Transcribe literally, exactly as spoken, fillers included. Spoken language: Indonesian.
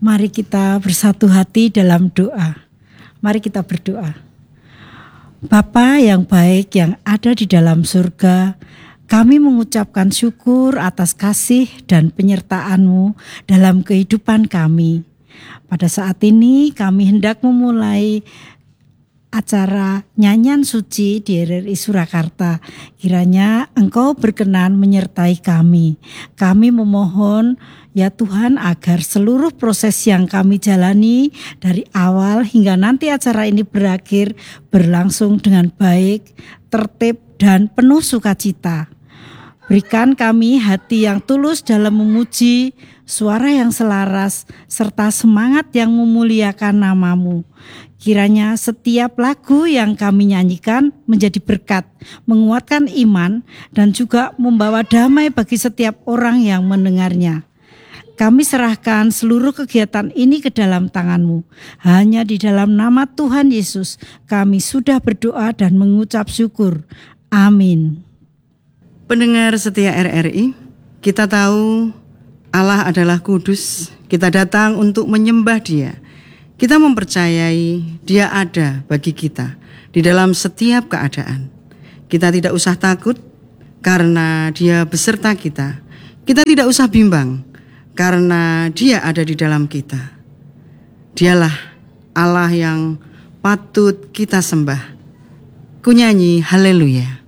Mari kita bersatu hati dalam doa. Mari kita berdoa. Bapa yang baik yang ada di dalam surga, kami mengucapkan syukur atas kasih dan penyertaan-Mu dalam kehidupan kami. Pada saat ini kami hendak memulai acara nyanyian suci di R R I Surakarta. Kiranya Engkau berkenan menyertai kami. Kami memohon ya Tuhan agar seluruh proses yang kami jalani dari awal hingga nanti acara ini berakhir berlangsung dengan baik, tertib dan penuh sukacita. Berikan kami hati yang tulus dalam memuji, suara yang selaras, serta semangat yang memuliakan nama-Mu. Kiranya setiap lagu yang kami nyanyikan menjadi berkat, menguatkan iman, dan juga membawa damai bagi setiap orang yang mendengarnya. Kami serahkan seluruh kegiatan ini ke dalam tangan-Mu. Hanya di dalam nama Tuhan Yesus kami sudah berdoa dan mengucap syukur. Amin. Pendengar setia R R I, kita tahu Allah adalah kudus. Kita datang untuk menyembah Dia. Kita mempercayai Dia ada bagi kita di dalam setiap keadaan. Kita tidak usah takut karena Dia beserta kita. Kita tidak usah bimbang karena Dia ada di dalam kita. Dialah Allah yang patut kita sembah. Ku nyanyi haleluya.